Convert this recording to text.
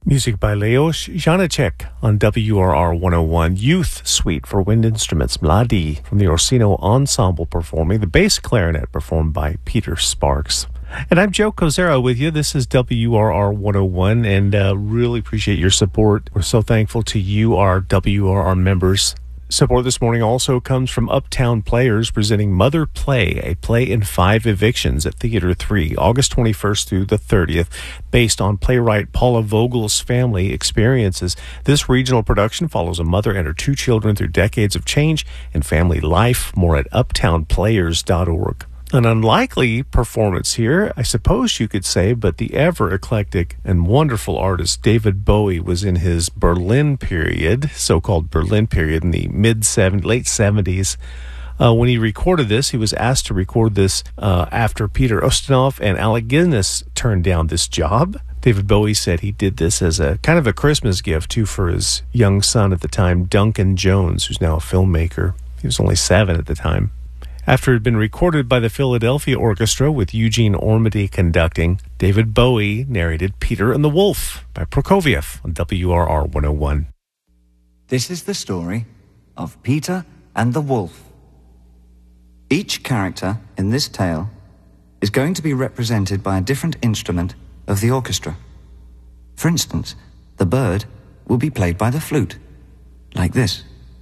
Music by Leos Janicek on WRR 101. Youth Suite for wind instruments, Mladi, from the Orsino Ensemble performing. The bass clarinet performed by Peter Sparks. And I'm Joe Cozera with you. This is WRR 101, and really appreciate your support. We're so thankful to you, our WRR members. Support this morning also comes from Uptown Players presenting Mother Play, a play in 5 evictions at Theater 3, August 21st through the 30th, based on playwright Paula Vogel's family experiences. This regional production follows a mother and her 2 children through decades of change and family life. More at uptownplayers.org. An unlikely performance here, I suppose you could say, but the ever-eclectic and wonderful artist David Bowie was in his Berlin period, so-called Berlin period, in the late 70s. When he recorded this, he was asked to record this after Peter Ustinov and Alec Guinness turned down this job. David Bowie said he did this as a kind of a Christmas gift, too, for his young son at the time, Duncan Jones, who's now a filmmaker. He was only 7 at the time. After it had been recorded by the Philadelphia Orchestra with Eugene Ormandy conducting, David Bowie narrated Peter and the Wolf by Prokofiev on WRR 101. This is the story of Peter and the Wolf. Each character in this tale is going to be represented by a different instrument of the orchestra. For instance, the bird will be played by the flute, like this.